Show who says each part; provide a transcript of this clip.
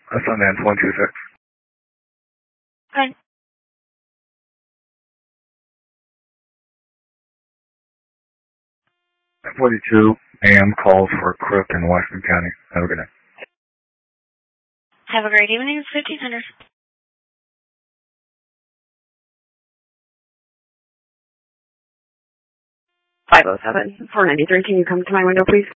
Speaker 1: Sundance 126.
Speaker 2: Okay.
Speaker 1: 42 a.m. calls for Crook in Washington County. Have a good night.
Speaker 2: Have a great evening. It's 1500.
Speaker 3: 507-493. Can you come to my window, please?